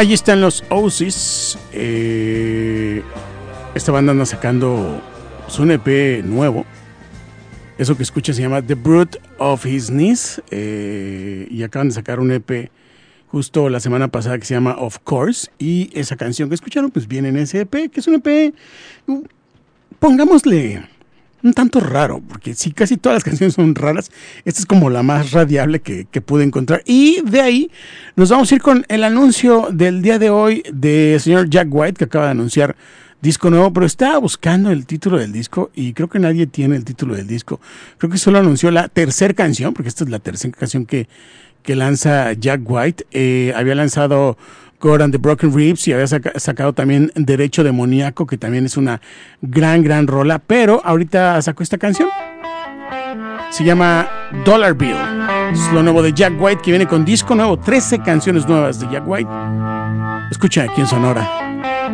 Allí están los Oasis. Esta banda anda sacando su EP nuevo. Eso que escucha se llama The Brute of His Knees. Y acaban de sacar un EP justo la semana pasada que se llama Of Course. Y esa canción que escucharon pues viene en ese EP, que es un EP, pongámosle, un tanto raro, porque sí, casi todas las canciones son raras. Esta es como la más radiable que pude encontrar. Y de ahí nos vamos a ir con el anuncio del día de hoy del señor Jack White, que acaba de anunciar disco nuevo, pero estaba buscando el título del disco y creo que nadie tiene el título del disco. Creo que solo anunció la tercera canción, porque esta es la tercera canción que lanza Jack White. Había lanzado God and the Broken Ribs y había sacado también Derecho Demoníaco, que también es una gran rola, pero ahorita sacó esta canción. Se llama Dollar Bill. Es lo nuevo de Jack White, que viene con disco nuevo, 13 canciones nuevas de Jack White. Escucha aquí en Sonora.